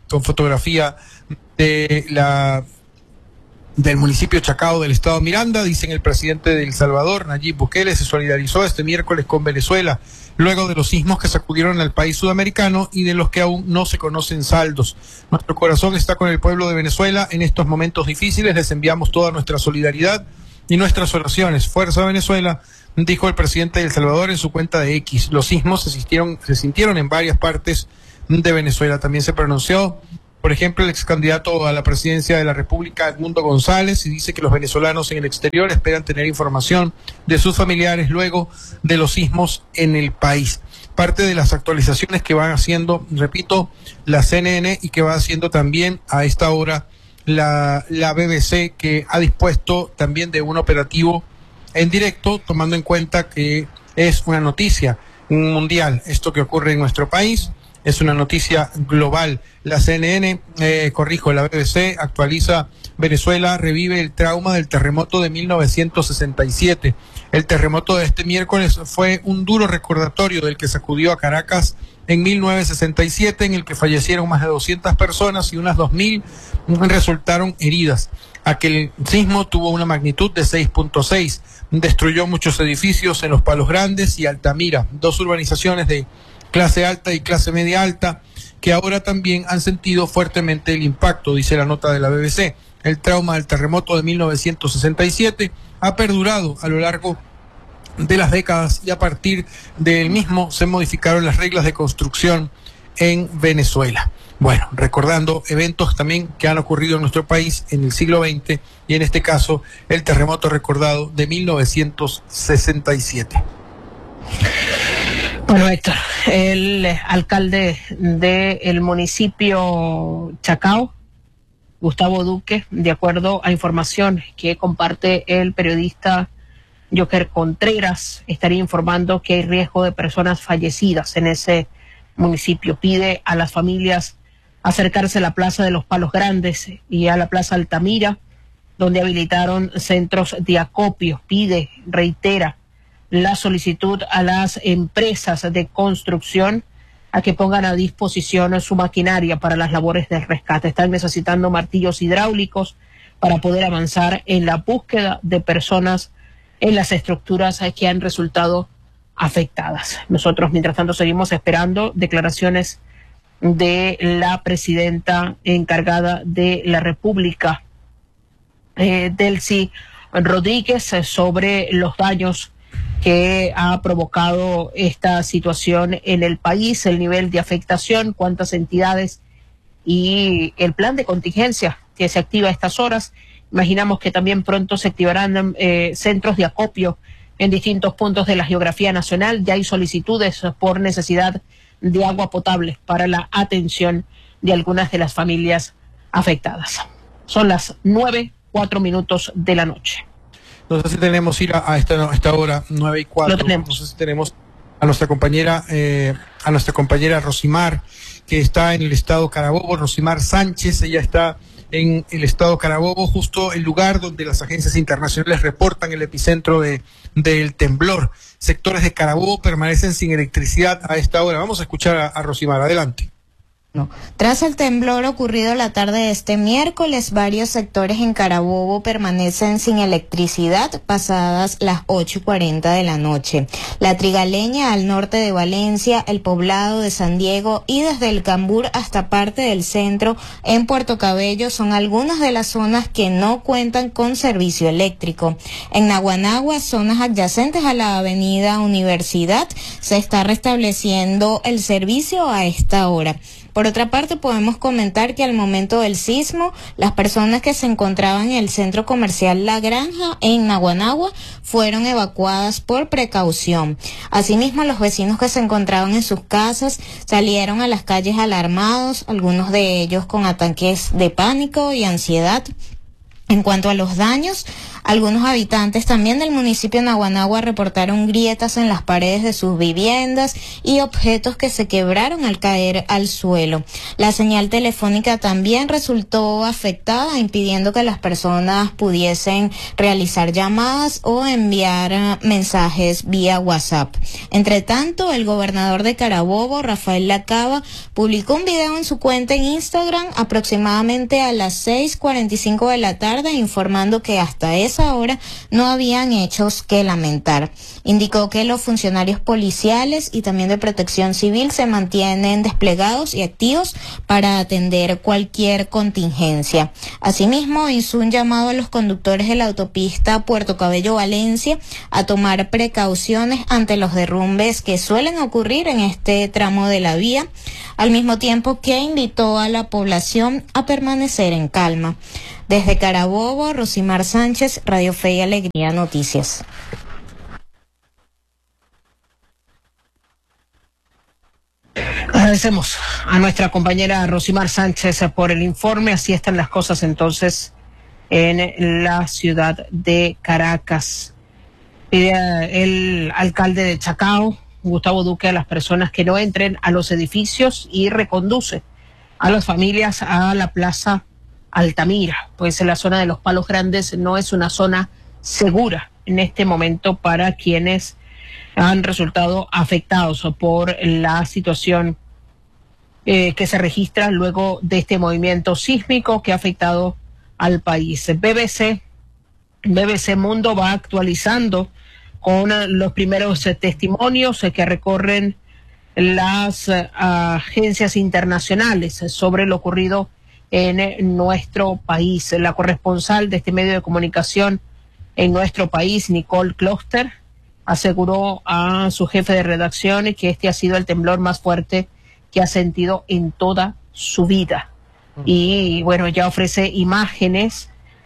con fotografía de la del municipio Chacao del estado Miranda. Dicen el presidente de El Salvador, Nayib Bukele, se solidarizó este miércoles con Venezuela luego de los sismos que sacudieron al país sudamericano y de los que aún no se conocen saldos. Nuestro corazón está con el pueblo de Venezuela en estos momentos difíciles. Les enviamos toda nuestra solidaridad y nuestras oraciones. Fuerza Venezuela, dijo el presidente de El Salvador en su cuenta de X. Los sismos se sintieron, se sintieron en varias partes de Venezuela. También se pronunció, por ejemplo, el ex candidato a la presidencia de la República, Edmundo González, y dice que los venezolanos en el exterior esperan tener información de sus familiares luego de los sismos en el país. Parte de las actualizaciones que van haciendo, repito, la C N N y que va haciendo también a esta hora la, la B B C, que ha dispuesto también de un operativo en directo, tomando en cuenta que es una noticia mundial esto que ocurre en nuestro país. Es una noticia global. La C N N, eh, corrijo, la B B C actualiza: Venezuela revive el trauma del terremoto de mil novecientos sesenta y siete. El terremoto de este miércoles fue un duro recordatorio del que sacudió a Caracas en mil novecientos sesenta y siete, en el que fallecieron más de doscientas personas y unas dos mil resultaron heridas. Aquel sismo tuvo una magnitud de seis punto seis. Destruyó muchos edificios en Los Palos Grandes y Altamira, dos urbanizaciones de clase alta y clase media alta, que ahora también han sentido fuertemente el impacto, dice la nota de la B B C. El trauma del terremoto de mil novecientos sesenta y siete ha perdurado a lo largo de las décadas y a partir del mismo se modificaron las reglas de construcción en Venezuela. Bueno, recordando eventos también que han ocurrido en nuestro país en el siglo veinte y en este caso el terremoto recordado de mil novecientos sesenta y siete. Bueno, Héctor, el alcalde del municipio Chacao, Gustavo Duque, de acuerdo a información que comparte el periodista Joker Contreras, estaría informando que hay riesgo de personas fallecidas en ese municipio. Pide a las familias acercarse a la Plaza de los Palos Grandes y a la Plaza Altamira, donde habilitaron centros de acopio. Pide, reitera, la solicitud a las empresas de construcción a que pongan a disposición su maquinaria para las labores de rescate. Están necesitando martillos hidráulicos para poder avanzar en la búsqueda de personas en las estructuras que han resultado afectadas. Nosotros, mientras tanto, seguimos esperando declaraciones de la presidenta encargada de la República, eh, Delcy Rodríguez, eh, sobre los daños que ha provocado esta situación en el país, el nivel de afectación, cuántas entidades y el plan de contingencia que se activa a estas horas. Imaginamos que también pronto se activarán eh, centros de acopio en distintos puntos de la geografía nacional. Ya hay solicitudes por necesidad de agua potable para la atención de algunas de las familias afectadas. Son las nueve, cuatro minutos de la noche. No sé si tenemos ir a, a, esta, a esta hora, nueve y cuatro. Lo tenemos. No sé si tenemos a nuestra compañera, eh, a nuestra compañera Rosimar, que está en el estado Carabobo. Rosimar Sánchez, ella está en el estado Carabobo, justo el lugar donde las agencias internacionales reportan el epicentro de del temblor. Sectores de Carabobo permanecen sin electricidad a esta hora. Vamos a escuchar a, a Rosimar. Adelante. No. Tras el temblor ocurrido la tarde de este miércoles, varios sectores en Carabobo permanecen sin electricidad pasadas las ocho y cuarenta de la noche. La Trigaleña, al norte de Valencia, el Poblado de San Diego y desde el Cambur hasta parte del centro en Puerto Cabello son algunas de las zonas que no cuentan con servicio eléctrico. En Naguanagua, zonas adyacentes a la avenida Universidad, se está restableciendo el servicio a esta hora. Por otra parte, podemos comentar que al momento del sismo, las personas que se encontraban en el centro comercial La Granja en Naguanagua fueron evacuadas por precaución. Asimismo, los vecinos que se encontraban en sus casas salieron a las calles alarmados, algunos de ellos con ataques de pánico y ansiedad. En cuanto a los daños, Algunos habitantes también del municipio de Naguanagua reportaron grietas en las paredes de sus viviendas y objetos que se quebraron al caer al suelo. La señal telefónica también resultó afectada, impidiendo que las personas pudiesen realizar llamadas o enviar mensajes vía WhatsApp. Entre tanto, el gobernador de Carabobo, Rafael Lacaba, publicó un video en su cuenta en Instagram aproximadamente a las seis cuarenta y cinco de la tarde, informando que hasta esa hora no habían hechos que lamentar. Indicó que los funcionarios policiales y también de protección civil se mantienen desplegados y activos para atender cualquier contingencia. Asimismo, hizo un llamado a los conductores de la autopista Puerto Cabello-Valencia a tomar precauciones ante los derrumbes que suelen ocurrir en este tramo de la vía, al mismo tiempo que invitó a la población a permanecer en calma. Desde Carabobo, Rosimar Sánchez, Radio Fe y Alegría Noticias. Agradecemos a nuestra compañera Rosimar Sánchez por el informe. Así están las cosas entonces en la ciudad de Caracas. Pide el alcalde de Chacao, Gustavo Duque, a las personas que no entren a los edificios y reconduce a las familias a la Plaza Altamira, pues en la zona de los Palos Grandes no es una zona segura en este momento para quienes han resultado afectados por la situación eh, que se registra luego de este movimiento sísmico que ha afectado al país. B B C, B B C Mundo va actualizando con los primeros eh, testimonios eh, que recorren las uh, agencias internacionales sobre lo ocurrido en eh, nuestro país. La corresponsal de este medio de comunicación en nuestro país, Nicole Kloster, aseguró a su jefe de redacción que este ha sido el temblor más fuerte que ha sentido en toda su vida. Y bueno, ya ofrece imágenes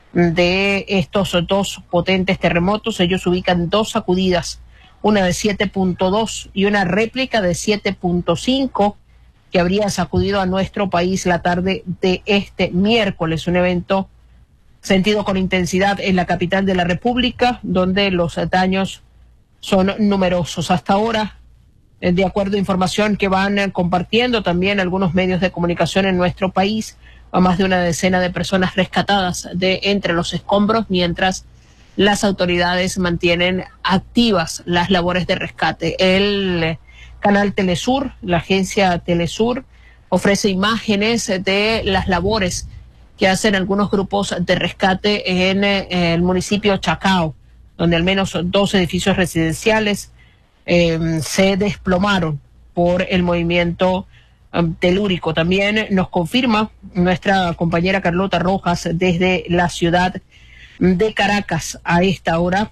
de estos dos potentes terremotos. Ellos ubican dos sacudidas, una de siete punto dos y una réplica de siete punto cinco que habría sacudido a nuestro país la tarde de este miércoles, un evento sentido con intensidad en la capital de la República, donde los daños son numerosos. Hasta ahora, de acuerdo a información que van compartiendo también algunos medios de comunicación en nuestro país, a más de una decena de personas rescatadas de entre los escombros, mientras las autoridades mantienen activas las labores de rescate. El canal Telesur, la agencia Telesur, ofrece imágenes de las labores que hacen algunos grupos de rescate en el municipio Chacao, donde al menos dos edificios residenciales eh, se desplomaron por el movimiento um, telúrico. También nos confirma nuestra compañera Carlota Rojas desde la ciudad de Caracas a esta hora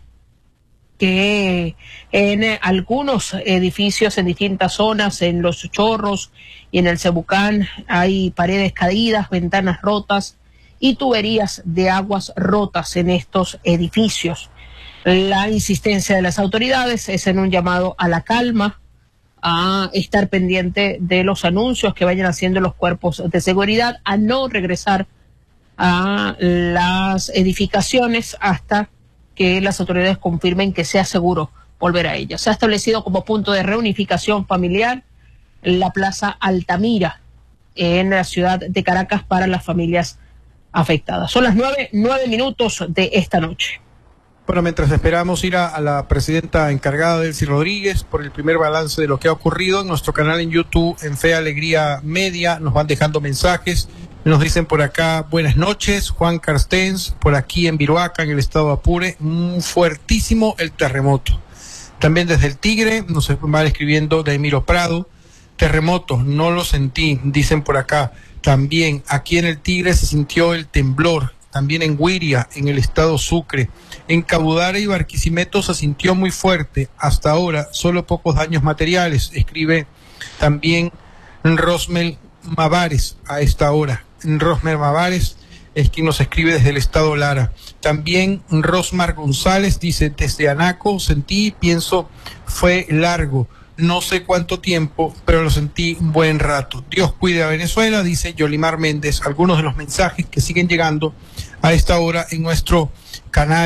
que en algunos edificios en distintas zonas, en Los Chorros y en el Cebucán, hay paredes caídas, ventanas rotas y tuberías de aguas rotas en estos edificios. La insistencia de las autoridades es en un llamado a la calma, a estar pendiente de los anuncios que vayan haciendo los cuerpos de seguridad, a no regresar a las edificaciones hasta que las autoridades confirmen que sea seguro volver a ellas. Se ha establecido como punto de reunificación familiar la Plaza Altamira en la ciudad de Caracas para las familias afectadas. Son las nueve, nueve minutos de esta noche. Bueno, mientras esperamos ir a, a la presidenta encargada, Delcy Rodríguez, por el primer balance de lo que ha ocurrido en nuestro canal en YouTube, en Fe Alegría Media, nos van dejando mensajes. Nos dicen por acá, buenas noches, Juan Carstens, por aquí en Viruaca, en el estado de Apure, mm, fuertísimo el terremoto. También desde el Tigre, nos van escribiendo de Emiro Prado, terremoto, no lo sentí, dicen por acá. También aquí en el Tigre se sintió el temblor, también en Guiria, en el estado Sucre. En Cabudare y Barquisimeto se sintió muy fuerte, hasta ahora solo pocos daños materiales, escribe también Rosmel Mavares a esta hora. Rosmel Mavares es quien nos escribe desde el estado Lara. También Rosmar González dice, desde Anaco sentí, pienso, fue largo, no sé cuánto tiempo, pero lo sentí un buen rato. Dios cuide a Venezuela, dice Yolimar Méndez. Algunos de los mensajes que siguen llegando a esta hora en nuestro canal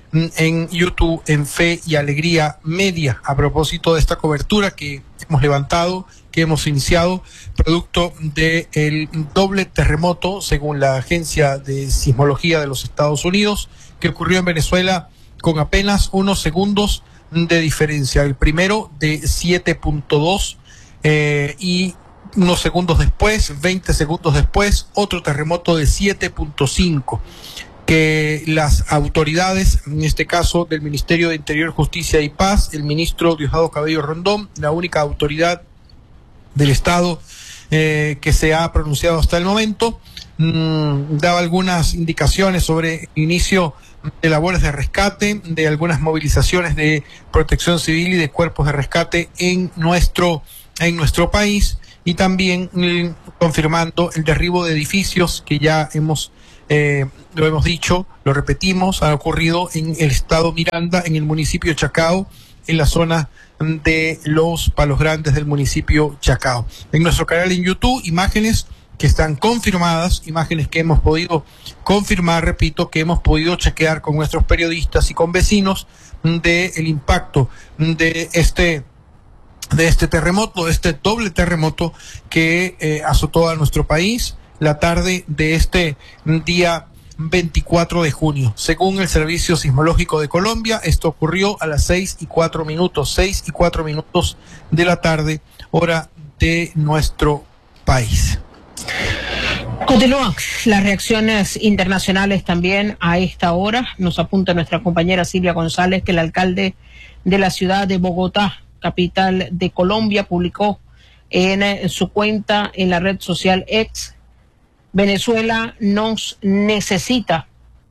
en YouTube, en Fe y Alegría Media, a propósito de esta cobertura que hemos levantado, que hemos iniciado, producto del doble terremoto, según la Agencia de Sismología de los Estados Unidos, que ocurrió en Venezuela con apenas unos segundos de diferencia. El primero de siete punto dos eh, y unos segundos después, veinte segundos después, otro terremoto de siete punto cinco, que las autoridades, en este caso del Ministerio de Interior, Justicia y Paz, el ministro Diosdado Cabello Rondón, la única autoridad del Estado eh, que se ha pronunciado hasta el momento, mmm, daba algunas indicaciones sobre el inicio de labores de rescate, de algunas movilizaciones de protección civil y de cuerpos de rescate en nuestro, en nuestro país, y también eh, confirmando el derribo de edificios que ya hemos, eh, lo hemos dicho, lo repetimos, ha ocurrido en el estado Miranda, en el municipio de Chacao, en la zona de los Palos Grandes del municipio Chacao. En nuestro canal en YouTube, imágenes que están confirmadas, imágenes que hemos podido confirmar, repito, que hemos podido chequear con nuestros periodistas y con vecinos del impacto de este de este terremoto, de este doble terremoto que eh, azotó a nuestro país la tarde de este día veinticuatro de junio. Según el Servicio Sismológico de Colombia, esto ocurrió a las seis y cuatro minutos, seis y cuatro minutos de la tarde, hora de nuestro país. Continúan las reacciones internacionales también a esta hora. Nos apunta nuestra compañera Silvia González que el alcalde de la ciudad de Bogotá, capital de Colombia, publicó en, en su cuenta en la red social X: Venezuela nos necesita.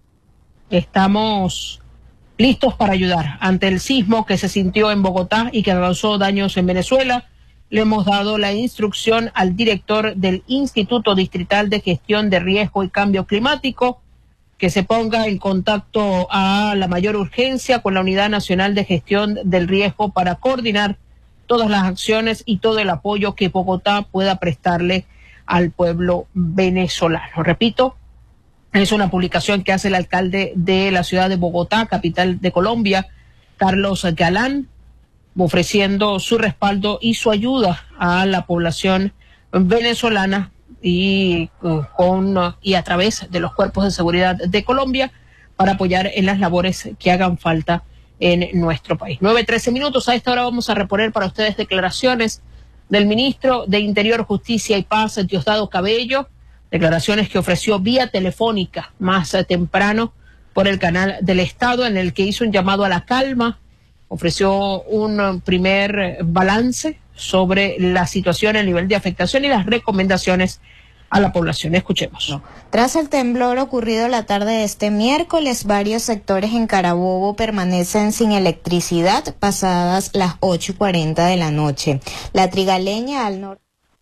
Estamos listos para ayudar. Ante el sismo que se sintió en Bogotá y que causó daños en Venezuela, le hemos dado la instrucción al director del Instituto Distrital de Gestión de Riesgo y Cambio Climático que se ponga en contacto a la mayor urgencia con la Unidad Nacional de Gestión del Riesgo para coordinar todas las acciones y todo el apoyo que Bogotá pueda prestarle al pueblo venezolano. Repito, es una publicación que hace el alcalde de la ciudad de Bogotá, capital de Colombia, Carlos Galán, ofreciendo su respaldo y su ayuda a la población venezolana y con y a través de los cuerpos de seguridad de Colombia para apoyar en las labores que hagan falta en nuestro país. nueve trece minutos, a esta hora vamos a reponer para ustedes declaraciones del ministro de Interior, Justicia y Paz, Diosdado Cabello, declaraciones que ofreció vía telefónica más temprano por el canal del Estado, en el que hizo un llamado a la calma, ofreció un primer balance sobre la situación, el nivel de afectación y las recomendaciones a la población. Escuchemos. Tras el temblor ocurrido la tarde de este miércoles, varios sectores en Carabobo permanecen sin electricidad pasadas las ocho y cuarenta de la noche. La Trigaleña al norte.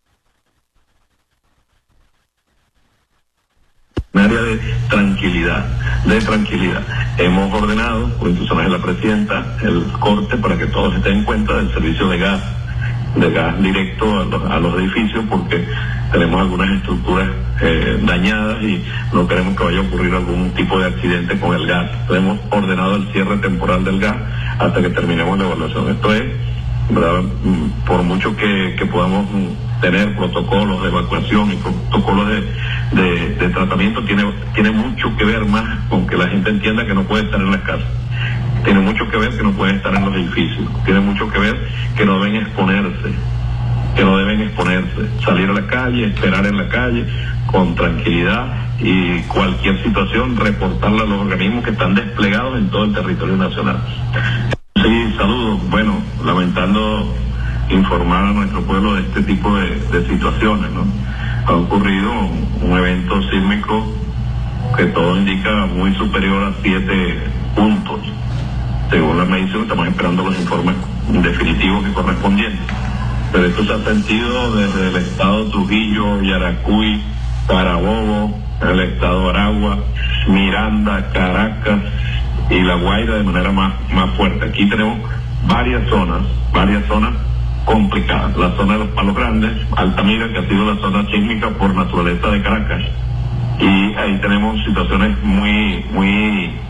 Un área de tranquilidad, de tranquilidad. Hemos ordenado, por instrucciones de la presidenta, el corte para que todos se den cuenta del servicio de gas, de gas directo a los, a los edificios, porque tenemos algunas estructuras eh, dañadas y no queremos que vaya a ocurrir algún tipo de accidente con el gas. Entonces hemos ordenado el cierre temporal del gas hasta que terminemos la evaluación. Esto es, ¿verdad? Por mucho que, que podamos tener protocolos de evacuación y protocolos de, de, de tratamiento, tiene, tiene mucho que ver más con que la gente entienda que no puede estar en las casas. Tiene mucho que ver que no pueden estar en los edificios. Tiene mucho que ver que no deben exponerse. que no deben exponerse, salir a la calle, esperar en la calle con tranquilidad y cualquier situación reportarla a los organismos que están desplegados en todo el territorio nacional. Sí, saludos. Bueno, lamentando informar a nuestro pueblo de este tipo de, de situaciones, ¿no? Ha ocurrido un evento sísmico que todo indica muy superior a siete puntos. Según la medición, estamos esperando los informes definitivos y correspondientes. Pero esto se ha sentido desde el estado Trujillo, Yaracuy, Carabobo, el estado Aragua, Miranda, Caracas y La Guaira de manera más, más fuerte. Aquí tenemos varias zonas, varias zonas complicadas. La zona de los Palos Grandes, Altamira, que ha sido la zona sísmica por naturaleza de Caracas. Y ahí tenemos situaciones muy, muy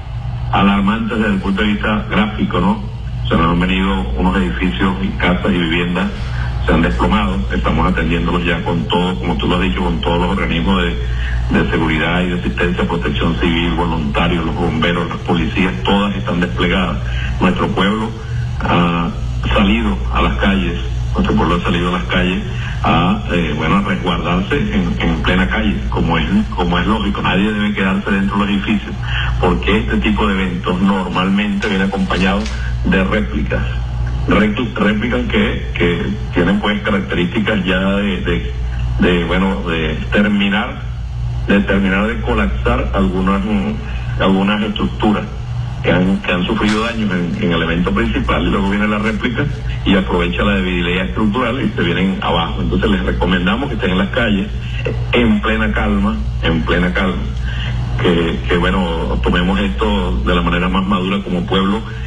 alarmantes desde el punto de vista gráfico, ¿no? Se nos han venido unos edificios y casas y viviendas, se han desplomado, estamos atendiéndolos ya con todo, como tú lo has dicho, con todos los organismos de, de seguridad y de asistencia, protección civil, voluntarios, los bomberos, las policías, todas están desplegadas. Nuestro pueblo ha salido a las calles, nuestro pueblo ha salido a las calles a, eh, bueno, a resguardarse en, en plena calle, como es, como es lógico. Nadie debe quedarse dentro de los edificios, porque este tipo de eventos normalmente viene acompañado de réplicas, réplicas que, que tienen pues características ya de, de, de bueno, de terminar, de terminar de colapsar algunas, algunas estructuras que han, que han sufrido daños en, en el evento principal, y luego viene la réplica y aprovecha la debilidad estructural y se vienen abajo. Entonces les recomendamos que estén en las calles en plena calma, en plena calma, que, que bueno, tomemos esto de la manera más madura como pueblo